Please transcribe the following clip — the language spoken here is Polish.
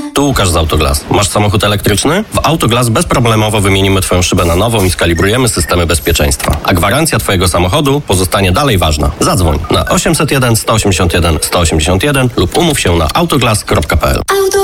Tu Łukasz z Autoglas. Masz samochód elektryczny? W Autoglas bezproblemowo wymienimy Twoją szybę na nową i skalibrujemy systemy bezpieczeństwa. A gwarancja Twojego samochodu pozostanie dalej ważna. Zadzwoń na 801 181 181 lub umów się na autoglas.pl.